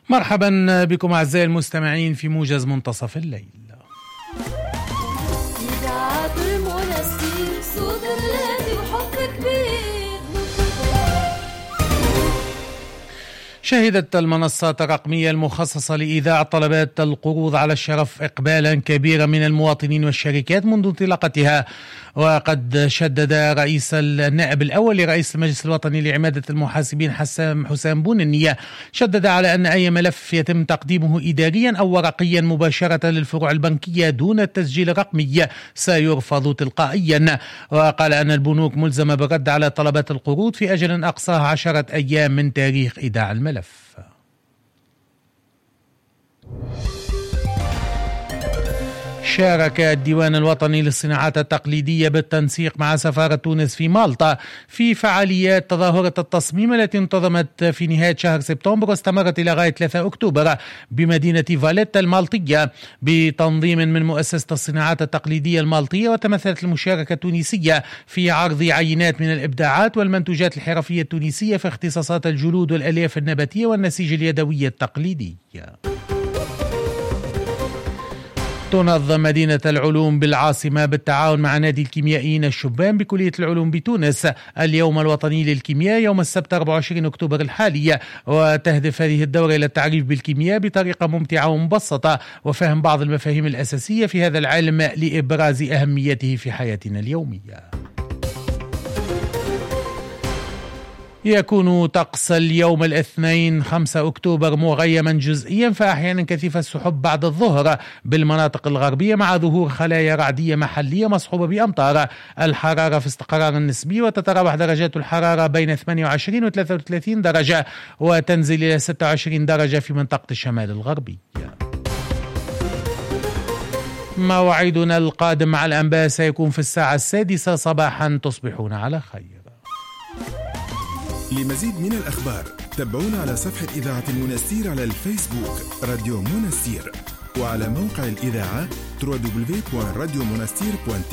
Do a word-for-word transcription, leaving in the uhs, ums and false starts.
مرحبا بكم أعزائي المستمعين في موجز منتصف الليل. إذاعة المنستير صوت الراديو حب كبير. شهدت المنصات الرقمية المخصصة لإيداع طلبات القروض على الشرف إقبالا كبيرا من المواطنين والشركات منذ انطلاقتها، وقد شدد رئيس النائب الأول لرئيس المجلس الوطني لعمادة المحاسبين حسام حسام بوننية شدد على أن أي ملف يتم تقديمه إداريا أو ورقيا مباشرة للفروع البنكية دون التسجيل الرقمي سيرفض تلقائيا، وقال أن البنوك ملزمة بالرد على طلبات القروض في أجل أقصاه عشرة أيام من تاريخ إيداع الملف. شارك الديوان الوطني للصناعات التقليدية بالتنسيق مع سفارة تونس في مالطا في فعاليات تظاهرة التصميم التي انتظمت في نهاية شهر سبتمبر واستمرت إلى غاية ثلاثة أكتوبر بمدينة فاليتا المالطية بتنظيم من مؤسسة الصناعات التقليدية المالطية. وتمثلت المشاركة التونسية في عرض عينات من الإبداعات والمنتوجات الحرفية التونسية في اختصاصات الجلود والألياف النباتية والنسيج اليدوي التقليدي. تنظم مدينة العلوم بالعاصمة بالتعاون مع نادي الكيميائيين الشبان بكلية العلوم بتونس اليوم الوطني للكيمياء يوم السبت أربعة وعشرين أكتوبر الحالي، وتهدف هذه الدورة إلى التعريف بالكيمياء بطريقة ممتعة ومبسطة وفهم بعض المفاهيم الأساسية في هذا العلم لإبراز أهميته في حياتنا اليومية. يكون طقس اليوم الاثنين خمسة أكتوبر مغيما جزئيا فأحيانا كثيف السحب بعد الظهر بالمناطق الغربية مع ظهور خلايا رعدية محلية مصحوبة بأمطار. الحرارة في استقرار نسبي وتتراوح درجات الحرارة بين ثمانية وعشرين و ثلاثة وثلاثين درجة وتنزل إلى ستة وعشرين درجة في منطقة الشمال الغربي. موعدنا القادم مع الأنباء سيكون في الساعة السادسة صباحا. تصبحون على خير. لمزيد من الأخبار تابعونا على صفحة إذاعة المنستير على الفيسبوك راديو منستير، وعلى موقع الإذاعة دبليو دبليو دبليو دوت راديو منستير دوت